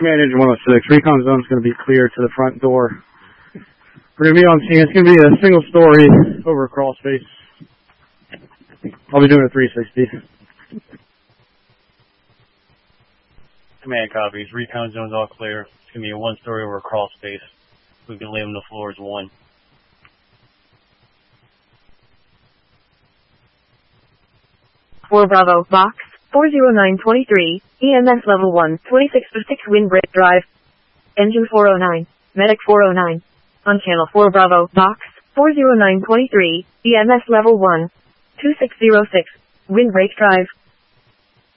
Command Engine 106. Recon zone's going to be clear to the front door. We're going to be on scene. It's going to be a single story over a crawl space. I'll be doing a 360. Command copies. Recon zone's all clear. It's going to be a one-story over a crawl space. We can label the floor as 1. For Bravo, Box, 40923, EMS Level 1, 2606 Windbreak Drive. Engine 409, Medic 409. On Channel 4 Bravo, Box, 40923, EMS Level 1, 2606, Windbreak Drive.